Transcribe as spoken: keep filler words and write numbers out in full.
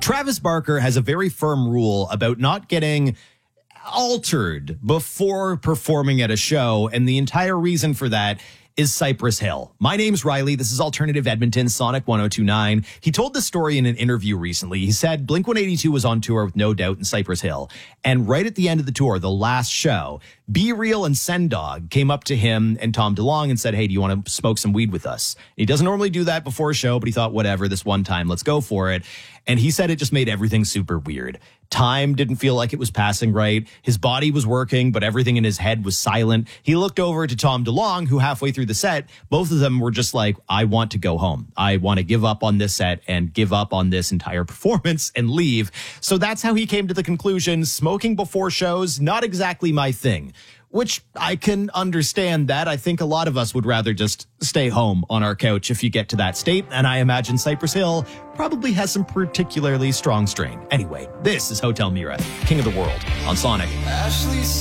Travis Barker has a very firm rule about not getting altered before performing at a show, and the entire reason for that is Cypress Hill. My name's Riley. This is Alternative Edmonton, Sonic one oh two point nine. He told this story in an interview recently. He said Blink one eighty-two was on tour with No Doubt in Cypress Hill. And right at the end of the tour, the last show, Be Real and Sendog came up to him and Tom DeLonge and said, hey, do you want to smoke some weed with us? He doesn't normally do that before a show, but he thought, whatever, this one time, let's go for it. And he said it just made everything super weird. Time didn't feel like it was passing right. His body was working, but everything in his head was silent. He looked over to Tom DeLonge, who halfway through the set, both of them were just like, I want to go home. I want to give up on this set and give up on this entire performance and leave. So that's how he came to the conclusion, smoking before shows, not exactly my thing. Which I can understand that. I think a lot of us would rather just stay home on our couch if you get to that state. And I imagine Cypress Hill probably has some particularly strong strain. Anyway, this is Hotel Mira, King of the World on Sonic. Ashley